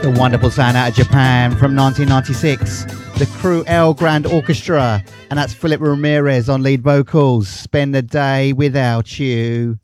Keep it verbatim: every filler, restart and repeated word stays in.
The wonderful sound out of Japan from nineteen ninety-six. The Crew L Grand Orchestra. And that's Philip Ramirez on lead vocals. Spend a Day Without You.